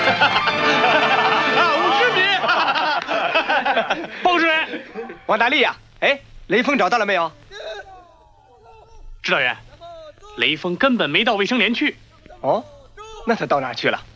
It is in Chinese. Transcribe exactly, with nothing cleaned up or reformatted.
五十米。 报主任， 王大力呀、啊，哎，雷锋找到了没有？ 指导员，雷锋根本没到卫生连去。 哦，那他到哪儿去了？